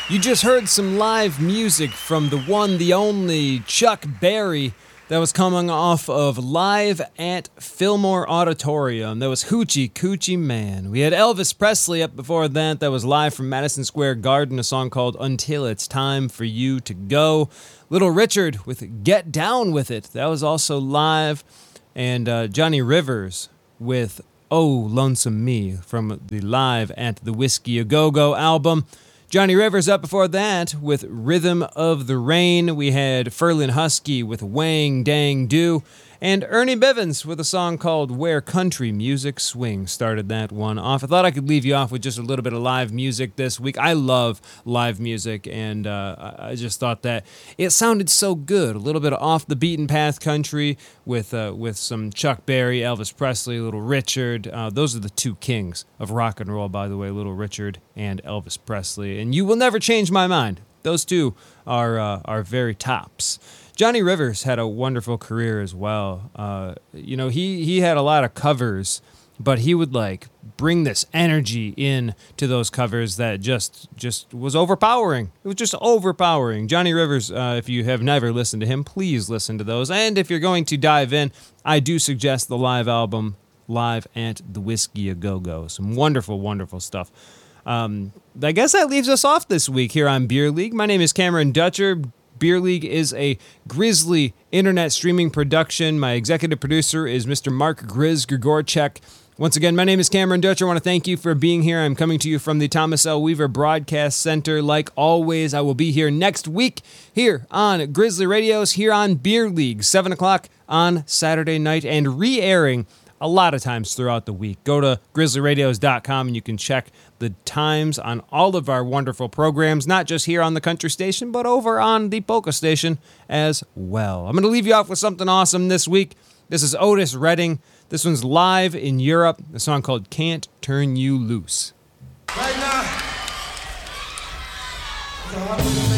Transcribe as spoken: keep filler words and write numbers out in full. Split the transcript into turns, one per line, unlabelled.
You just heard some live music from the one, the only Chuck Berry that was coming off of Live at Fillmore Auditorium. That was Hoochie Coochie Man. We had Elvis Presley up before that. That was live from Madison Square Garden, a song called Until It's Time for You to Go. Little Richard with Get Down With It. That was also live. And uh, Johnny Rivers with Oh Lonesome Me from the Live at the Whiskey A Go-Go album. Johnny Rivers up before that with Rhythm of the Rain. We had Ferlin Husky with Wang Dang Do. And Ernie Bivens with a song called Where Country Music Swings started that one off. I thought I could leave you off with just a little bit of live music this week. I love live music, and uh, I just thought that it sounded so good. A little bit of off-the-beaten-path country with uh, with some Chuck Berry, Elvis Presley, Little Richard. Uh, those are the two kings of rock and roll, by the way, Little Richard and Elvis Presley. And you will never change my mind. Those two are uh, are very tops. Johnny Rivers had a wonderful career as well. Uh, you know, he, he had a lot of covers, but he would like bring this energy in to those covers that just just was overpowering. It was just overpowering. Johnny Rivers, uh, if you have never listened to him, please listen to those. And if you're going to dive in, I do suggest the live album, Live at the Whiskey A Go-Go. Some wonderful, wonderful stuff. Um, I guess that leaves us off this week here on Beer League. My name is Cameron Dutcher. Beer League is a Grizzly internet streaming production. My executive producer is Mister Mark Grizz Grigorchek. Once again, my name is Cameron Dutcher. I want to thank you for being here. I'm coming to you from the Thomas L. Weaver Broadcast Center. Like always, I will be here next week here on Grizzly Radios, here on Beer League, seven o'clock on Saturday night, and re-airing a lot of times throughout the week. Go to grizzly radios dot com and you can check the times on all of our wonderful programs, not just here on the country station, but over on the polka station as well. I'm going to leave you off with something awesome this week. This is Otis Redding. This one's live in Europe. A song called Can't Turn You Loose.
Right now.